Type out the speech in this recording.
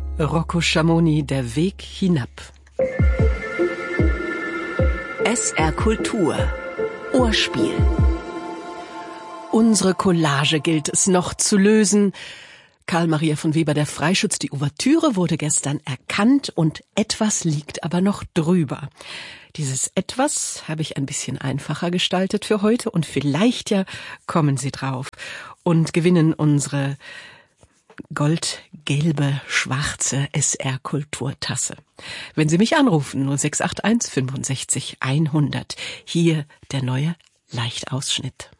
Rocco Schamoni, der Weg hinab. SR Kultur. Ohrspiel. Unsere Collage gilt es noch zu lösen. Karl Maria von Weber, der Freischütz, die Ouvertüre wurde gestern erkannt und etwas liegt aber noch drüber. Dieses Etwas habe ich ein bisschen einfacher gestaltet für heute und vielleicht ja kommen Sie drauf und gewinnen unsere goldgelbe, schwarze SR-Kulturtasse. Wenn Sie mich anrufen, 0681 65 100. Hier der neue Leichtausschnitt.